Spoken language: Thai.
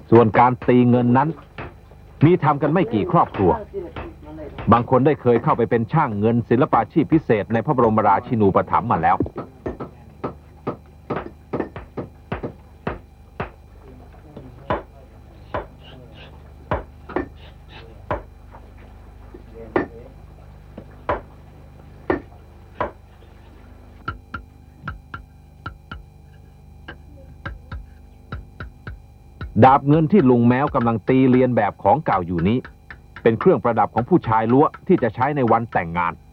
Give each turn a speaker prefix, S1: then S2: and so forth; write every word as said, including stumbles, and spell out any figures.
S1: ส่วนการตีเงินนั้นมีทำกันไม่กี่ครอบครัวบางคนได้เคยเข้าไปเป็นช่างเงินศิลปาชีพพิเศษในพระบรมราชินูปถัมภ์มาแล้วดาบเงินที่ลุงแมวกำลังตีเลียนแบบของเก่าอยู่นี้เป็นเครื่องประดับของผู้ชายล้วที่จะใช้ในวันแต่งงาน